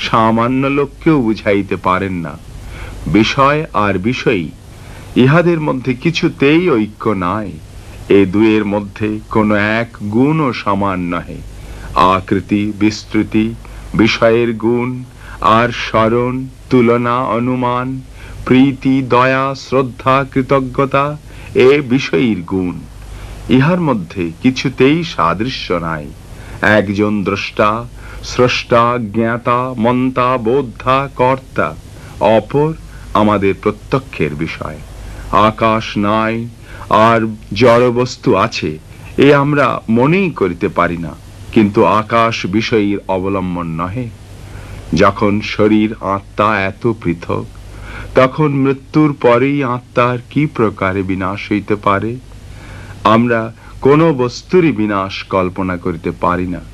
সামান্য লোককেও বুঝাইতে পারেন না। বিষয় আর বিষয়ী, ইহাদের মধ্যে কিছুতেই ঐক্য নাই। এ দুয়ের মধ্যে কোনো এক গুণও সমান নহে। আকৃতি, বিস্তৃতি, বিষয়ের গুণ, আর স্মরণ, তুলনা, অনুমান, প্রীতি, দয়া, শ্রদ্ধা, কৃতজ্ঞতা এ বিষয়ীর গুণ। ইহার মধ্যে কিছুতেই সাদৃশ্য নাই। একজন দ্রষ্টা, স্রষ্টা, জ্ঞাতা, মন্তা, বোদ্ধা, কর্তা, অপর আমাদের প্রত্যক্ষের বিষয়। আকাশ নাই আর জড় বস্তু আছে, এ আমরা মনেই করিতে পারি না, কিন্তু আকাশ বিষয়ীর অবলম্বন নহে। যখন শরীর আত্মা এত পৃথক, তখন মৃত্যুর পরেই আত্মার কি প্রকারে বিনাশ হইতে পারে? আমরা কোন বস্তুরই বিনাশ কল্পনা করিতে পারি না।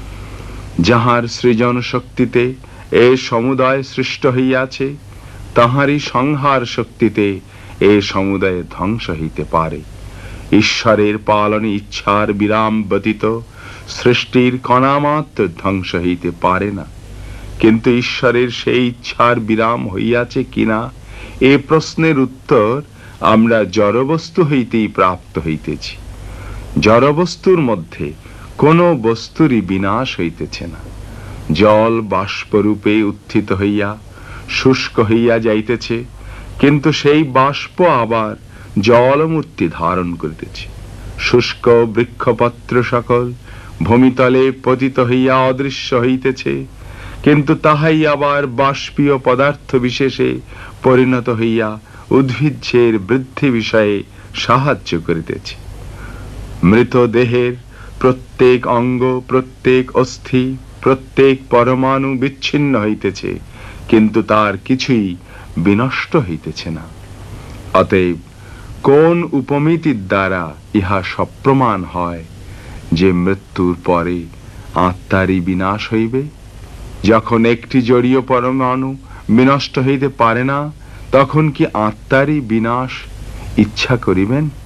যাহার সৃজন শক্তিতে এ সমুদয় সৃষ্ট হইয়াছে, তাহারই সংহার শক্তিতে এ সমুদয় ধ্বংস হইতে পারে। ঈশ্বরের পালনে ইচ্ছার বিরাম ব্যতীত সৃষ্টির কণামাত্র ধ্বংস হইতে পারে না। কিন্তু ঈশ্বরের সেই ইচ্ছার বিরাম হইয়াছে কিনা, এ প্রশ্নের উত্তর আমরা জড়বস্তু হইতেই প্রাপ্ত হইতেছি। জড়বস্তুর মধ্যে কোন বস্তুরই বিনাশ হইতেছে না। জল বাষ্পরূপে উত্থিত হইয়া শুষ্ক হইয়া যাইতেছে, কিন্তু সেই বাষ্প আবার জলমূর্তি ধারণ করিতেছে। শুষ্ক বৃক্ষপত্র সকল ভূমিতলে পতিত হইয়া অদৃশ্য হইতেছে, কিন্তু তাহাই আবার বাষ্পীয় পদার্থ বিশেষে পরিণত হইয়া উদ্ভিজ্জের বৃদ্ধি বিষয়ে সাহায্য করিতেছে। মৃতদেহের প্রত্যেক অঙ্গ, প্রত্যেক অস্থি, প্রত্যেক পরমাণু বিচ্ছিন্ন হইতেছে, কিন্তু তার কিছুই বিনষ্ট হইতেছে না। অতএব কোন উপমিতির দ্বারা ইহা সপ্রমাণ হয় যে মৃত্যুর পরে আত্মারই বিনাশ হইবে? যখন একটি জড়ীয় পরমাণু বিনষ্ট হইতে পারে না, তখন কি আত্মারই বিনাশ ইচ্ছা করিবেন?